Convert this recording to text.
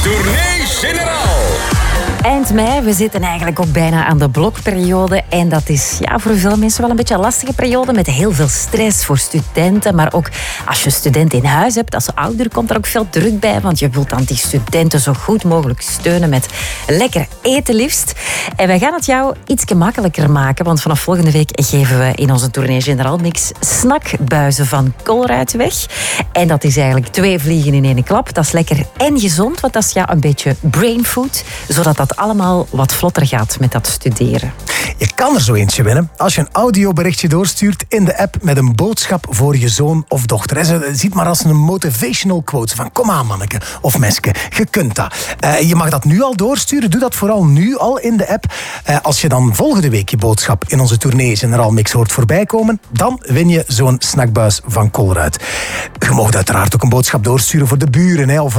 Tournee Generaal. Eind mei, we zitten eigenlijk ook bijna aan de blokperiode. En dat is voor veel mensen wel een beetje een lastige periode met heel veel stress voor studenten. Maar ook als je studenten in huis hebt, als ouder, komt er ook veel druk bij. Want je wilt dan die studenten zo goed mogelijk steunen met lekker eten liefst. En wij gaan het jou iets makkelijker maken. Want vanaf volgende week geven we in onze Tournee Generaal Mix snackbuizen van Colruyt weg. En dat is eigenlijk 2 vliegen in 1 klap. Dat is lekker en gezond, want dat is een beetje brainfood. Zodat dat allemaal wat vlotter gaat met dat studeren. Je kan er zo eentje winnen als je een audioberichtje doorstuurt in de app met een boodschap voor je zoon of dochter. Ziet maar als een motivational quote van kom aan manneke of meske, je kunt dat. Je mag dat nu al doorsturen, doe dat vooral nu al in de app. Als je dan volgende week je boodschap in onze Tournee Generaal Mix hoort voorbij komen, dan win je zo'n snackbuis van Colruyt. Je mag uiteraard ook een boodschap doorsturen voor de buren of